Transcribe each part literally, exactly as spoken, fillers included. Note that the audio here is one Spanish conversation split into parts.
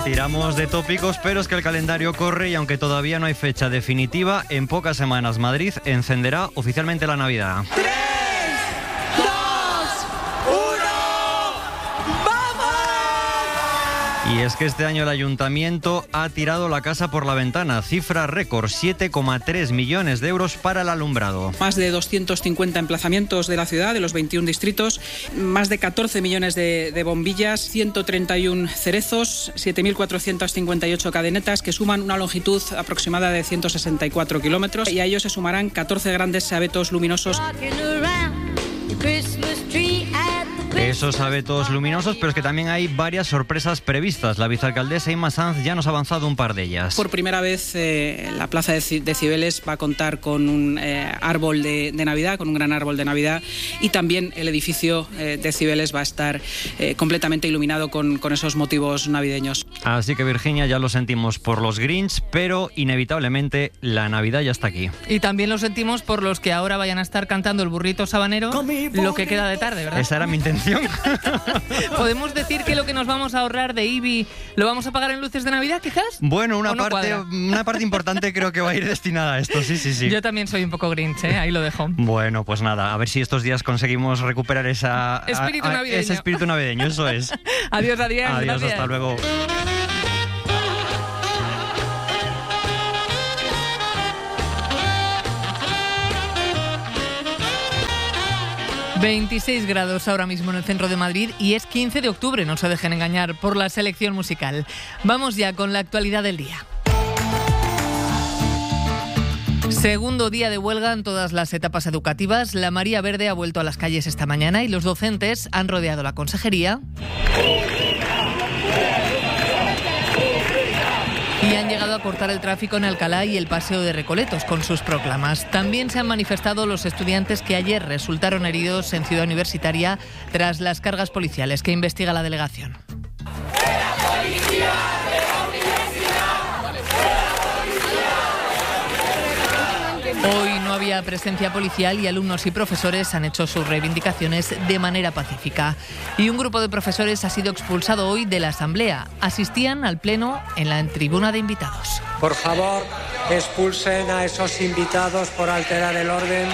tiramos de tópicos, pero es que el calendario corre y aunque todavía no hay fecha definitiva, en pocas semanas Madrid encenderá oficialmente la Navidad. ¡Tres, dos, uno! ¡Vamos! Y es que este año el ayuntamiento ha tirado la casa por la ventana, cifra récord, siete coma tres millones de euros para el alumbrado. Más de doscientos cincuenta emplazamientos de la ciudad, de los veintiún distritos, más de catorce millones de, de bombillas, ciento treinta y uno cerezos, siete mil cuatrocientas cincuenta y ocho cadenetas que suman una longitud aproximada de ciento sesenta y cuatro kilómetros y a ellos se sumarán catorce grandes abetos luminosos. Esos abetos luminosos, pero es que también hay varias sorpresas previstas. La vicealcaldesa Inma Sanz ya nos ha avanzado un par de ellas. Por primera vez eh, la plaza de, C- de Cibeles va a contar con un eh, árbol de, de Navidad, con un gran árbol de Navidad, y también el edificio eh, de Cibeles va a estar eh, completamente iluminado con, con esos motivos navideños. Así que, Virginia, ya lo sentimos por los Grinch, pero inevitablemente la Navidad ya está aquí. Y también lo sentimos por los que ahora vayan a estar cantando el burrito sabanero lo que queda de tarde, ¿verdad? Esa era mi intención. ¿Podemos decir que lo que nos vamos a ahorrar de I B I lo vamos a pagar en luces de Navidad, quizás? Bueno, una, ¿O no parte, cuadra? una parte importante creo que va a ir destinada a esto, sí, sí, sí. Yo también soy un poco Grinch, ¿eh? Ahí lo dejo. Bueno, pues nada, a ver si estos días conseguimos recuperar esa, Espíritu a- a- navideño. ese espíritu navideño, eso es. Adiós, adiós. Adiós, gracias. hasta luego. veintiséis grados ahora mismo en el centro de Madrid y es quince de octubre, no se dejen engañar por la selección musical. Vamos ya con la actualidad del día. Segundo día de huelga en todas las etapas educativas. La María Verde ha vuelto a las calles esta mañana y los docentes han rodeado la consejería y han llegado a cortar el tráfico en Alcalá y el Paseo de Recoletos con sus proclamas. También se han manifestado los estudiantes que ayer resultaron heridos en Ciudad Universitaria tras las cargas policiales que investiga la delegación. Hoy no había presencia policial y alumnos y profesores han hecho sus reivindicaciones de manera pacífica. Y un grupo de profesores ha sido expulsado hoy de la asamblea. Asistían al pleno en la tribuna de invitados. Por favor, expulsen a esos invitados por alterar el orden.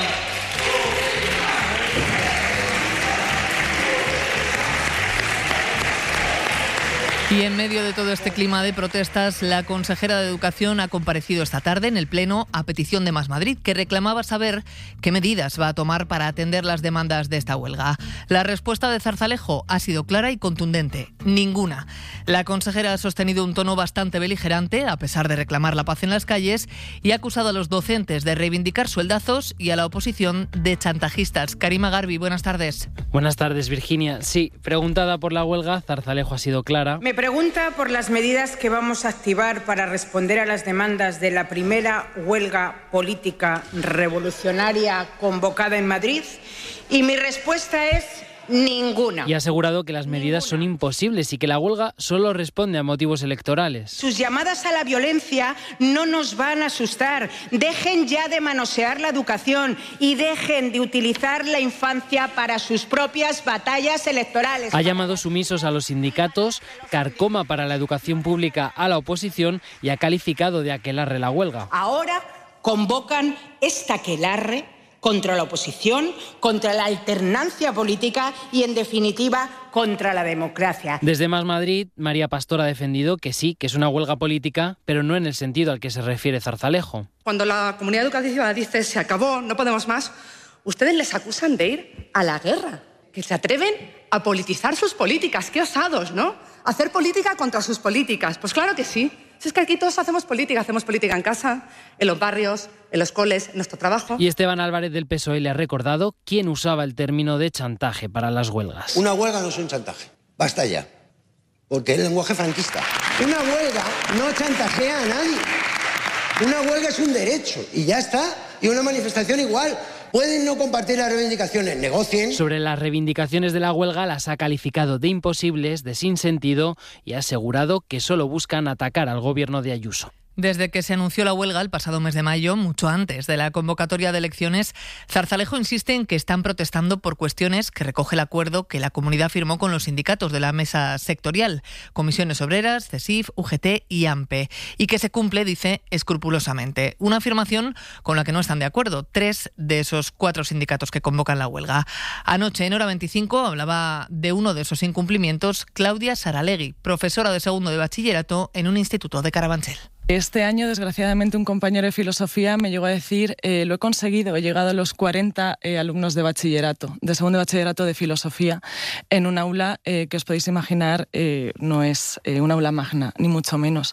Y en medio de todo este clima de protestas, la consejera de Educación ha comparecido esta tarde en el Pleno a petición de Más Madrid, que reclamaba saber qué medidas va a tomar para atender las demandas de esta huelga. La respuesta de Zarzalejo ha sido clara y contundente: ninguna. La consejera ha sostenido un tono bastante beligerante, a pesar de reclamar la paz en las calles, y ha acusado a los docentes de reivindicar sueldazos y a la oposición de chantajistas. Karima Garbi, buenas tardes. Buenas tardes, Virginia. Sí, preguntada por la huelga, Zarzalejo ha sido clara. Me pregunta por las medidas que vamos a activar para responder a las demandas de la primera huelga política revolucionaria convocada en Madrid y mi respuesta es ninguna. Y ha asegurado que las medidas son imposibles y que la huelga solo responde a motivos electorales. Sus llamadas a la violencia no nos van a asustar. Dejen ya de manosear la educación y dejen de utilizar la infancia para sus propias batallas electorales. Ha llamado sumisos a los sindicatos, carcoma para la educación pública a la oposición y ha calificado de aquelarre la huelga. Ahora convocan esta aquelarre contra la oposición, contra la alternancia política y, en definitiva, contra la democracia. Desde Más Madrid, María Pastor ha defendido que sí, que es una huelga política, pero no en el sentido al que se refiere Zarzalejo. Cuando la comunidad educativa dice se acabó, no podemos más, ustedes les acusan de ir a la guerra, que se atreven a politizar sus políticas. ¡Qué osados!, ¿no? Hacer política contra sus políticas. Pues claro que sí. Si es que aquí todos hacemos política, hacemos política en casa, en los barrios, en los coles, en nuestro trabajo. Y Esteban Álvarez del P S O E le ha recordado quién usaba el término de chantaje para las huelgas. Una huelga no es un chantaje. Basta ya. Porque es lenguaje franquista. Una huelga no chantajea a nadie. Una huelga es un derecho y ya está. Y una manifestación igual. Pueden no compartir las reivindicaciones, negocien. Sobre las reivindicaciones de la huelga las ha calificado de imposibles, de sinsentido y ha asegurado que solo buscan atacar al gobierno de Ayuso. Desde que se anunció la huelga el pasado mes de mayo, mucho antes de la convocatoria de elecciones, Zarzalejo insiste en que están protestando por cuestiones que recoge el acuerdo que la comunidad firmó con los sindicatos de la mesa sectorial, Comisiones Obreras, CESIF, U G T y AMPE, y que se cumple, dice, escrupulosamente. Una afirmación con la que no están de acuerdo tres de esos cuatro sindicatos que convocan la huelga. Anoche, en Hora veinticinco, hablaba de uno de esos incumplimientos Claudia Saralegui, profesora de segundo de bachillerato en un instituto de Carabanchel. Este año, desgraciadamente, un compañero de filosofía me llegó a decir, eh, lo he conseguido, he llegado a los cuarenta eh, alumnos de bachillerato, de segundo de bachillerato de filosofía, en un aula eh, que os podéis imaginar eh, no es eh, un aula magna, ni mucho menos.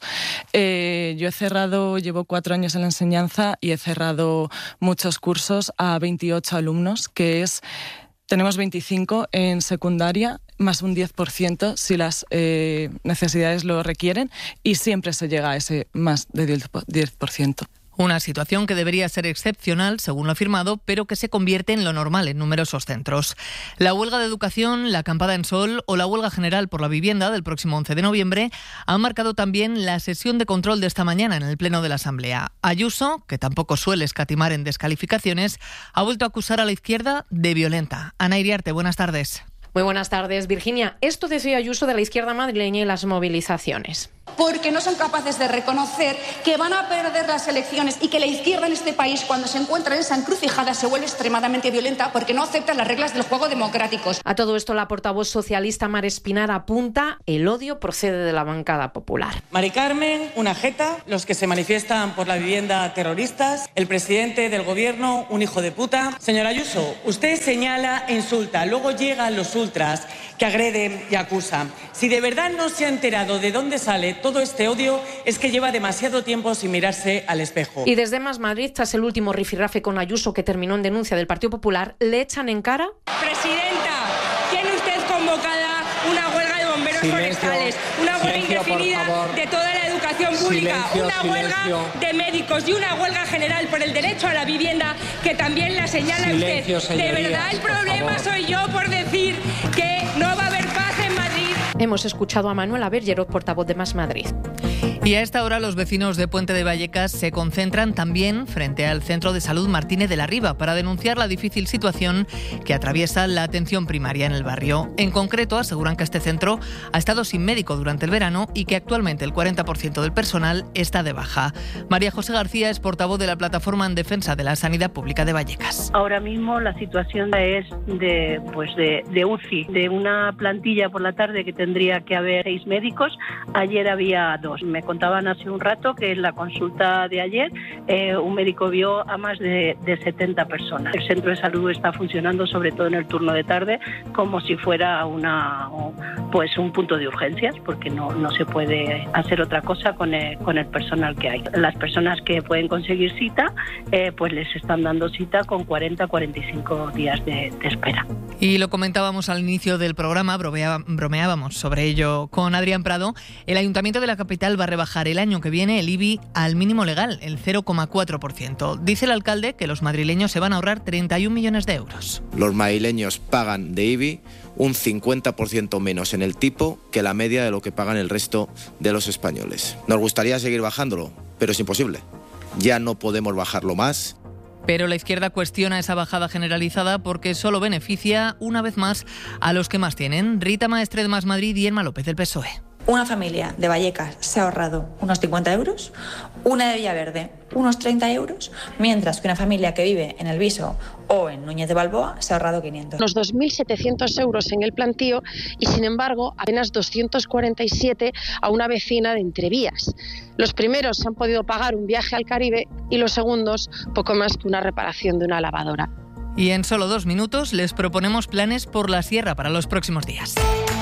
Eh, yo he cerrado, llevo cuatro años en la enseñanza y he cerrado muchos cursos a veintiocho alumnos, que es... Tenemos veinticinco en secundaria, más un diez por ciento si las eh, necesidades lo requieren, y siempre se llega a ese más de diez por ciento. Una situación que debería ser excepcional, según lo afirmado, pero que se convierte en lo normal en numerosos centros. La huelga de educación, la acampada en Sol o la huelga general por la vivienda del próximo once de noviembre han marcado también la sesión de control de esta mañana en el Pleno de la Asamblea. Ayuso, que tampoco suele escatimar en descalificaciones, ha vuelto a acusar a la izquierda de violenta. Ana Iriarte, buenas tardes. Muy buenas tardes, Virginia. Esto decía Ayuso de la izquierda madrileña y las movilizaciones. Porque no son capaces de reconocer que van a perder las elecciones y que la izquierda en este país, cuando se encuentra en esa encrucijada, se vuelve extremadamente violenta porque no acepta las reglas del juego democráticos. A todo esto, la portavoz socialista Mar Espinar apunta: el odio procede de la bancada popular. Mari Carmen, una jeta, los que se manifiestan por la vivienda terroristas, el presidente del gobierno, un hijo de puta. Señor Ayuso, usted señala e insulta, luego llegan los ultras que agreden y acusan. Si de verdad no se ha enterado de dónde sale todo este odio, es que lleva demasiado tiempo sin mirarse al espejo. Y desde Más Madrid, tras el último rifirrafe con Ayuso que terminó en denuncia del Partido Popular, le echan en cara: Presidenta, ¿tiene usted convocada una huelga de bomberos silencio, forestales? Una huelga indefinida de toda la educación pública, silencio, una huelga silencio. de médicos y una huelga general por el derecho a la vivienda, que también la señala silencio, usted. Señorías, de verdad el problema soy yo por decir que no va a haber paz en Madrid. Hemos escuchado a Manuela Bergerot, portavoz de Más Madrid. Y a esta hora los vecinos de Puente de Vallecas se concentran también frente al Centro de Salud Martínez de la Riva para denunciar la difícil situación que atraviesa la atención primaria en el barrio. En concreto, aseguran que este centro ha estado sin médico durante el verano y que actualmente el cuarenta por ciento del personal está de baja. María José García es portavoz de la Plataforma en Defensa de la Sanidad Pública de Vallecas. Ahora mismo la situación es de, pues de, de U C I, de una plantilla por la tarde que tendría que haber seis médicos, ayer había dos. Me contaban hace un rato que en la consulta de ayer eh, un médico vio a más de, de setenta personas. El centro de salud está funcionando, sobre todo en el turno de tarde, como si fuera una, pues un punto de urgencias, porque no, no se puede hacer otra cosa con el, con el personal que hay. Las personas que pueden conseguir cita, eh, pues les están dando cita con cuarenta a cuarenta y cinco días de, de espera. Y lo comentábamos al inicio del programa, bromea, bromeábamos sobre ello con Adrián Prado. El Ayuntamiento de la capital va a rebajar el año que viene el I B I al mínimo legal, el cero coma cuatro por ciento. Dice el alcalde que los madrileños se van a ahorrar treinta y un millones de euros. Los madrileños pagan de I B I un cincuenta por ciento menos en el tipo que la media de lo que pagan el resto de los españoles. Nos gustaría seguir bajándolo, pero es imposible. Ya no podemos bajarlo más. Pero la izquierda cuestiona esa bajada generalizada porque solo beneficia, una vez más, a los que más tienen. Rita Maestre de Más Madrid y Emma López del P S O E. Una familia de Vallecas se ha ahorrado unos cincuenta euros, una de Villaverde unos treinta euros, mientras que una familia que vive en El Viso o en Núñez de Balboa se ha ahorrado quinientos. Los dos mil setecientos euros en el plantío y, sin embargo, apenas doscientos cuarenta y siete a una vecina de Entrevías. Los primeros han podido pagar un viaje al Caribe y los segundos poco más que una reparación de una lavadora. Y en solo dos minutos les proponemos planes por la sierra para los próximos días.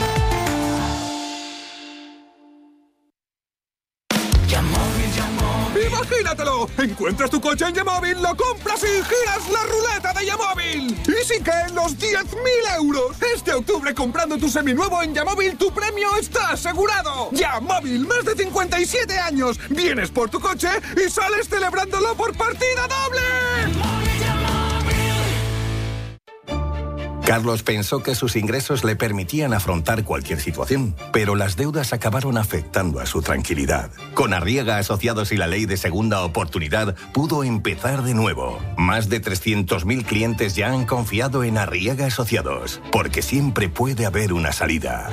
¡Imagínatelo! Encuentras tu coche en Yamóvil, lo compras y giras la ruleta de Yamóvil. ¡Y si caen los diez mil euros! Este octubre, comprando tu seminuevo en Yamóvil, tu premio está asegurado. Yamóvil, más de cincuenta y siete años. Vienes por tu coche y sales celebrándolo por partida doble. Carlos pensó que sus ingresos le permitían afrontar cualquier situación, pero las deudas acabaron afectando a su tranquilidad. Con Arriaga Asociados y la ley de segunda oportunidad, pudo empezar de nuevo. Más de trescientos mil clientes ya han confiado en Arriaga Asociados, porque siempre puede haber una salida.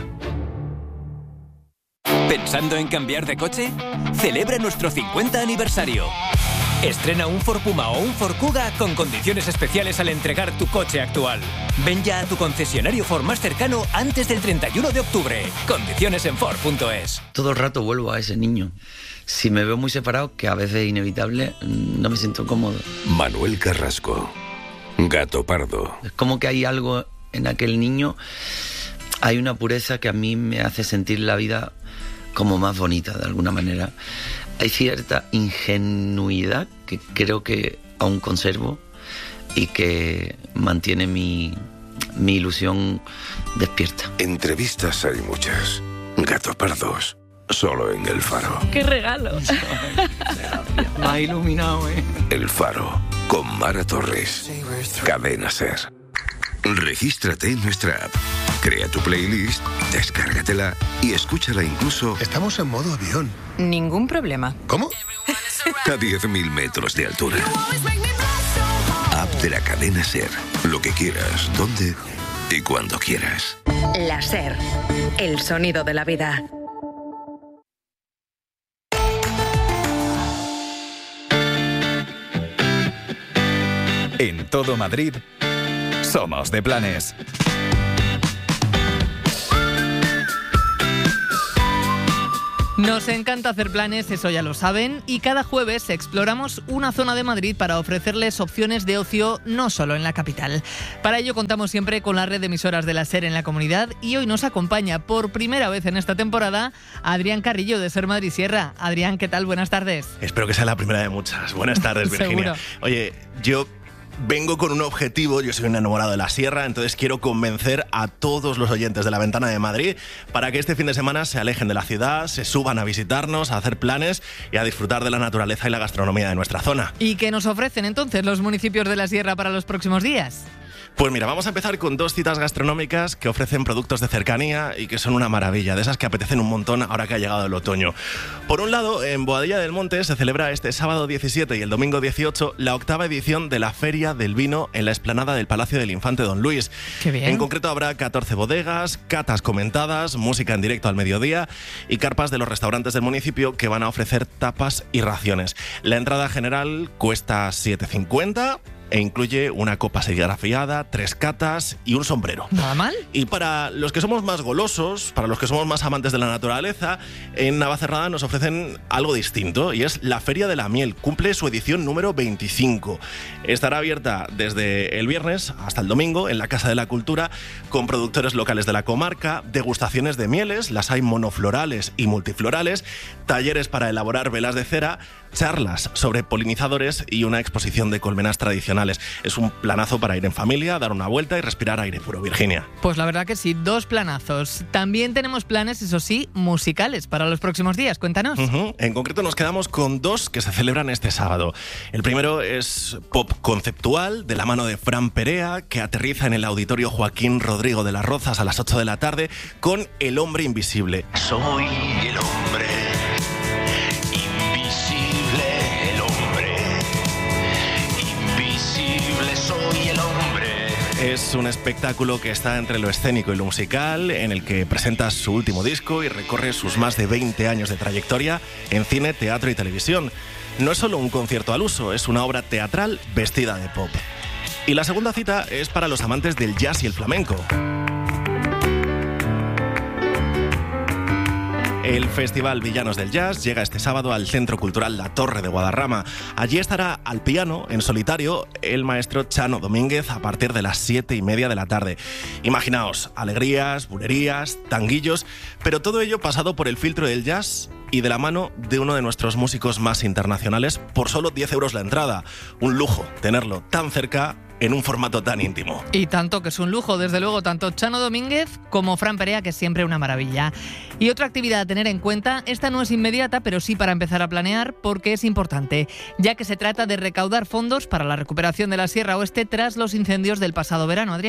¿Pensando en cambiar de coche? Celebra nuestro cincuenta aniversario. Estrena un Ford Puma o un Ford Kuga con condiciones especiales al entregar tu coche actual. Ven ya a tu concesionario Ford más cercano antes del treinta y uno de octubre. Condiciones en Ford punto es. Todo el rato vuelvo a ese niño. Si me veo muy separado, que a veces es inevitable, no me siento cómodo. Manuel Carrasco, Gato Pardo. Es como que hay algo en aquel niño, hay una pureza que a mí me hace sentir la vida como más bonita de alguna manera. Hay cierta ingenuidad que creo que aún conservo y que mantiene mi, mi ilusión despierta. Entrevistas hay muchas. Gato Pardos, solo en El Faro. ¡Qué regalo! Me ha iluminado, ¿eh? El Faro, con Mara Torres. Cadena SER. Regístrate en nuestra app. Crea tu playlist, descárgatela y escúchala incluso... Estamos en modo avión. Ningún problema. ¿Cómo? A diez mil metros de altura. App de la cadena SER. Lo que quieras, donde y cuando quieras. La SER. El sonido de la vida. En todo Madrid, somos de planes. Nos encanta hacer planes, eso ya lo saben, y cada jueves exploramos una zona de Madrid para ofrecerles opciones de ocio no solo en la capital. Para ello contamos siempre con la red de emisoras de la SER en la comunidad y hoy nos acompaña por primera vez en esta temporada Adrián Carrillo de SER Madrid Sierra. Adrián, ¿qué tal? Buenas tardes. Espero que sea la primera de muchas. Buenas tardes, Virginia. Oye, yo... vengo con un objetivo, yo soy un enamorado de la sierra, entonces quiero convencer a todos los oyentes de La Ventana de Madrid para que este fin de semana se alejen de la ciudad, se suban a visitarnos, a hacer planes y a disfrutar de la naturaleza y la gastronomía de nuestra zona. ¿Y qué nos ofrecen entonces los municipios de la sierra para los próximos días? Pues mira, vamos a empezar con dos citas gastronómicas que ofrecen productos de cercanía y que son una maravilla, de esas que apetecen un montón ahora que ha llegado el otoño. Por un lado, en Boadilla del Monte se celebra este sábado diecisiete y el domingo dieciocho la octava edición de la Feria del Vino en la explanada del Palacio del Infante Don Luis. ¡Qué bien! En concreto habrá catorce bodegas, catas comentadas, música en directo al mediodía y carpas de los restaurantes del municipio que van a ofrecer tapas y raciones. La entrada general cuesta siete cincuenta e incluye una copa serigrafiada, tres catas y un sombrero. ¿Nada mal? Y para los que somos más golosos, para los que somos más amantes de la naturaleza, en Navacerrada nos ofrecen algo distinto y es la Feria de la Miel. Cumple su edición número veinticinco. Estará abierta desde el viernes hasta el domingo en la Casa de la Cultura con productores locales de la comarca, degustaciones de mieles, las hay monoflorales y multiflorales, talleres para elaborar velas de cera, charlas sobre polinizadores y una exposición de colmenas tradicionales. Es un planazo para ir en familia, dar una vuelta y respirar aire puro, Virginia. Pues la verdad que sí, dos planazos. También tenemos planes, eso sí, musicales para los próximos días. Cuéntanos. Uh-huh. En concreto nos quedamos con dos que se celebran este sábado. El primero es pop conceptual, de la mano de Fran Perea, que aterriza en el Auditorio Joaquín Rodrigo de las Rozas a las ocho de la tarde con El Hombre Invisible. Soy el hombre Es un espectáculo que está entre lo escénico y lo musical, en el que presenta su último disco y recorre sus más de veinte años de trayectoria en cine, teatro y televisión. No es solo un concierto al uso, es una obra teatral vestida de pop. Y la segunda cita es para los amantes del jazz y el flamenco. El Festival Villanos del Jazz llega este sábado al Centro Cultural La Torre de Guadarrama. Allí estará al piano, en solitario, el maestro Chano Domínguez a partir de las siete y media de la tarde. Imaginaos, alegrías, bulerías, tanguillos, pero todo ello pasado por el filtro del jazz y de la mano de uno de nuestros músicos más internacionales por solo diez euros la entrada. Un lujo tenerlo tan cerca en un formato tan íntimo. Y tanto que es un lujo, desde luego, tanto Chano Domínguez como Fran Perea, que es siempre una maravilla. Y otra actividad a tener en cuenta, esta no es inmediata, pero sí para empezar a planear, porque es importante, ya que se trata de recaudar fondos para la recuperación de la Sierra Oeste tras los incendios del pasado verano, Adrián.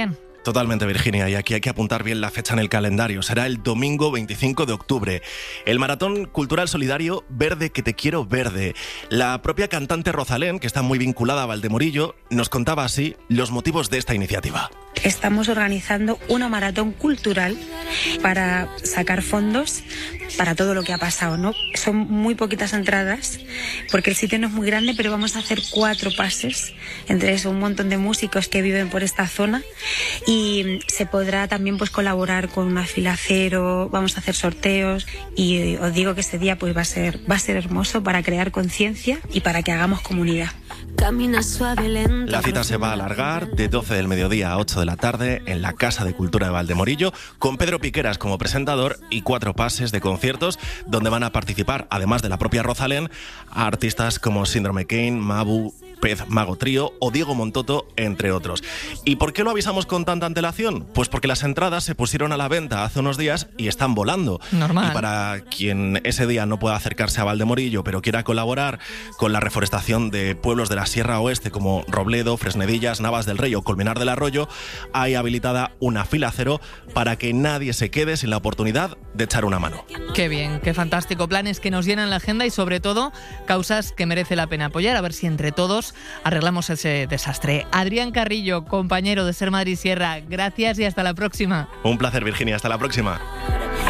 Totalmente, Virginia, y aquí hay que apuntar bien la fecha en el calendario. Será el domingo veinticinco de octubre. El Maratón Cultural Solidario Verde que te quiero verde. La propia cantante Rosalén, que está muy vinculada a Valdemorillo, nos contaba así los motivos de esta iniciativa. Estamos organizando una maratón cultural para sacar fondos para todo lo que ha pasado, ¿no? Son muy poquitas entradas porque el sitio no es muy grande, pero vamos a hacer cuatro pases, entre eso un montón de músicos que viven por esta zona, y se podrá también pues colaborar con una fila cero, vamos a hacer sorteos, y os digo que ese día pues va a ser va a ser hermoso para crear conciencia y para que hagamos comunidad. Camina suave, lento. La cita se va a alargar de doce del mediodía a ocho de la tarde en la Casa de Cultura de Valdemorillo, con Pedro Piqueras como presentador y cuatro pases de conciertos donde van a participar, además de la propia Rosalén, a artistas como Síndrome Kane, Mabu, Pez Mago Trío o Diego Montoto, entre otros. ¿Y por qué lo avisamos con tanta antelación? Pues porque las entradas se pusieron a la venta hace unos días y están volando. Normal. Y para quien ese día no pueda acercarse a Valdemorillo, pero quiera colaborar con la reforestación de pueblos de la Sierra Oeste como Robledo, Fresnedillas, Navas del Rey o Colmenar del Arroyo, hay habilitada una fila cero para que nadie se quede sin la oportunidad de echar una mano. Qué bien, qué fantástico. Planes que nos llenan la agenda y sobre todo causas que merece la pena apoyar. A ver si entre todos arreglamos ese desastre. Adrián Carrillo, compañero de Ser Madrid Sierra, gracias y hasta la próxima. Un placer, Virginia, hasta la próxima.